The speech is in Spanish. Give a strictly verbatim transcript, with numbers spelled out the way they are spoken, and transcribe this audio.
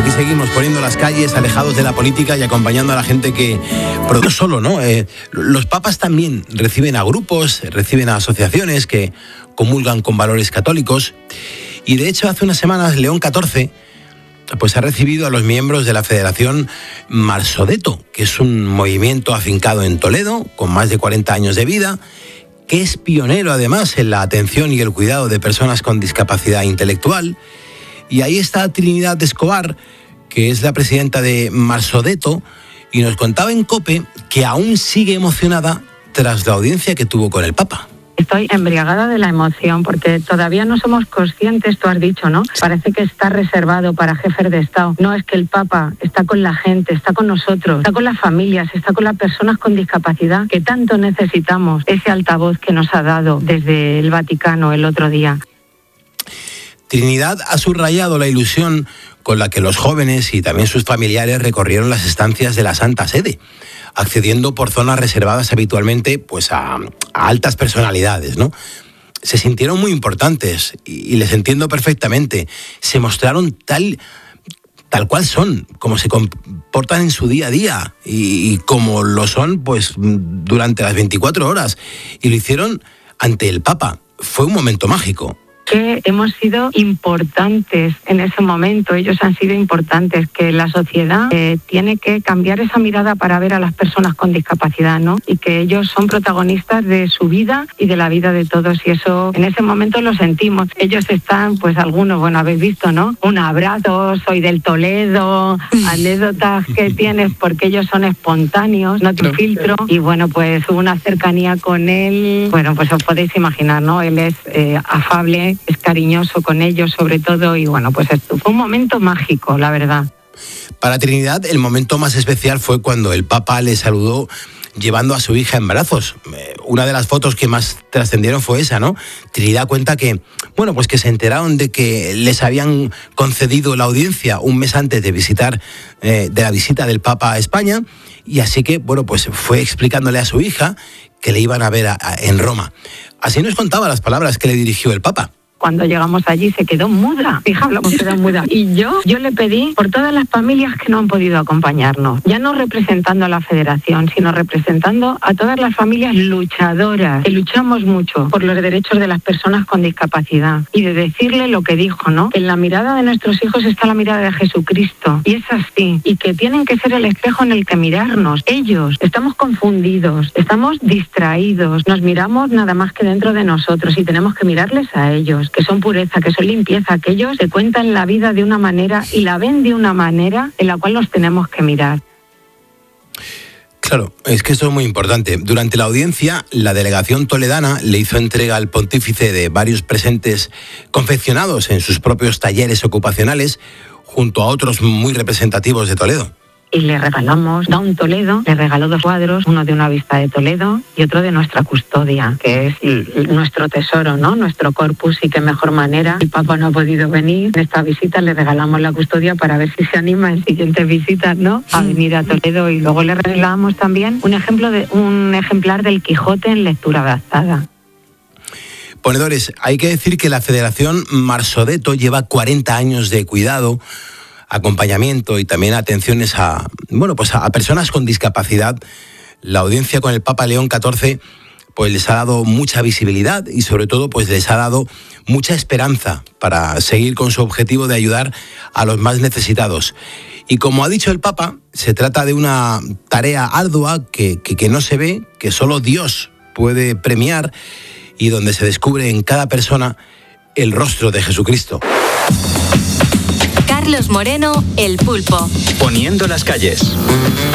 Aquí seguimos poniendo las calles, alejados de la política y acompañando a la gente que... Pero no solo, ¿no? Eh, los papas también reciben a grupos, reciben a asociaciones que comulgan con valores católicos. Y de hecho, hace unas semanas, León catorce pues ha recibido a los miembros de la Federación Marsodeto, que es un movimiento afincado en Toledo, con más de cuarenta años de vida, que es pionero además en la atención y el cuidado de personas con discapacidad intelectual. Y ahí está Trinidad Escobar, que es la presidenta de Marsodeto, y nos contaba en COPE que aún sigue emocionada tras la audiencia que tuvo con el Papa. Estoy embriagada de la emoción porque todavía no somos conscientes, tú has dicho, ¿no? Parece que está reservado para jefes de Estado. No, es que el Papa está con la gente, está con nosotros, está con las familias, está con las personas con discapacidad que tanto necesitamos ese altavoz que nos ha dado desde el Vaticano el otro día. Trinidad ha subrayado la ilusión con la que los jóvenes y también sus familiares recorrieron las estancias de la Santa Sede, accediendo por zonas reservadas habitualmente pues a, a altas personalidades, ¿no? Se sintieron muy importantes y, y les entiendo perfectamente. Se mostraron tal, tal cual son, como se comportan en su día a día y, y como lo son pues durante las veinticuatro horas. Y lo hicieron ante el Papa. Fue un momento mágico. Que hemos sido importantes en ese momento, ellos han sido importantes, que la sociedad eh, tiene que cambiar esa mirada para ver a las personas con discapacidad, ¿no? Y que ellos son protagonistas de su vida y de la vida de todos, y eso en ese momento lo sentimos. Ellos están, pues algunos, bueno, habéis visto, ¿no? Un abrazo, soy del Toledo, anécdotas que tienes porque ellos son espontáneos, no tienen filtro, y bueno, pues hubo una cercanía con él, bueno, pues os podéis imaginar, ¿no? Él es eh, afable, es cariñoso con ellos sobre todo, y bueno, pues esto fue un momento mágico, la verdad. Para Trinidad, el momento más especial fue cuando el Papa le saludó llevando a su hija en brazos. Una de las fotos que más trascendieron fue esa, ¿no? Trinidad cuenta que, bueno, pues que se enteraron de que les habían concedido la audiencia un mes antes de visitar, eh, de la visita del Papa a España, y así que, bueno, pues fue explicándole a su hija que le iban a ver a, a, en Roma. Así nos contaba las palabras que le dirigió el Papa. Cuando llegamos allí se quedó muda, fíjalo, se quedó muda. Y yo, yo le pedí por todas las familias que no han podido acompañarnos, ya no representando a la federación, sino representando a todas las familias luchadoras, que luchamos mucho por los derechos de las personas con discapacidad. Y de decirle lo que dijo, ¿no? En la mirada de nuestros hijos está la mirada de Jesucristo, y es así, y que tienen que ser el espejo en el que mirarnos. Ellos, estamos confundidos, estamos distraídos, nos miramos nada más que dentro de nosotros y tenemos que mirarles a ellos, que son pureza, que son limpieza, que ellos se cuentan la vida de una manera y la ven de una manera en la cual nos tenemos que mirar. Claro, es que eso es muy importante. Durante la audiencia, la delegación toledana le hizo entrega al pontífice de varios presentes confeccionados en sus propios talleres ocupacionales, junto a otros muy representativos de Toledo. Y le regalamos, da un Toledo, le regaló dos cuadros, uno de una vista de Toledo y otro de nuestra custodia, que es el, nuestro tesoro, ¿no? Nuestro corpus, y qué mejor manera. El Papa no ha podido venir. En esta visita le regalamos la custodia para ver si se anima en siguientes visitas, ¿no? A venir a Toledo, y luego le regalamos también un ejemplo de un ejemplar del Quijote en lectura adaptada. Ponedores, hay que decir que la Federación Marsodeto lleva cuarenta años de cuidado, acompañamiento y también atenciones a, bueno, pues a, a personas con discapacidad. La audiencia con el Papa León catorce pues les ha dado mucha visibilidad y sobre todo pues les ha dado mucha esperanza para seguir con su objetivo de ayudar a los más necesitados. Y como ha dicho el Papa, se trata de una tarea ardua que, que, que no se ve, que solo Dios puede premiar, y donde se descubre en cada persona el rostro de Jesucristo. Carlos Moreno, El Pulpo. Poniendo las calles.